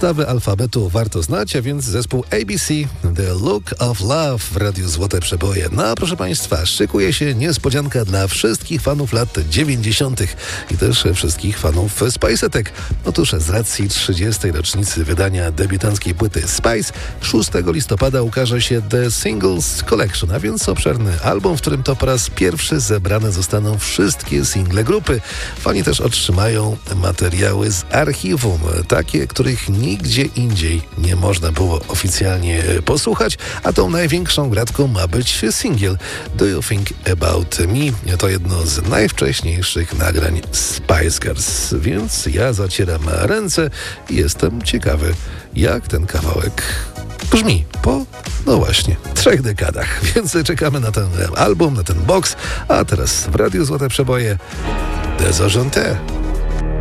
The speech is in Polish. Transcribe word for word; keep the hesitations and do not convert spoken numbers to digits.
Podstawy alfabetu warto znać, a więc zespół A B C, The Look of Love w Radiu Złote Przeboje. No a proszę Państwa, szykuje się niespodzianka dla wszystkich fanów lat dziewięćdziesiątych i też wszystkich fanów Spice'etek. Otóż z racji trzydziestej rocznicy wydania debiutanckiej płyty Spice szóstego listopada ukaże się The Singles Collection, a więc obszerny album, w którym to po raz pierwszy zebrane zostaną wszystkie single grupy. Fani też otrzymają materiały z archiwum, takie, których nigdzie indziej nie można było oficjalnie posłuchać, a tą największą gratką ma być singiel Do You Think About Me? To jedno z najwcześniejszych nagrań Spice Girls, więc ja zacieram ręce i jestem ciekawy, jak ten kawałek brzmi po, no właśnie, trzech dekadach. Więc czekamy na ten album, na ten box, a teraz w Radiu Złote Przeboje Desojanté.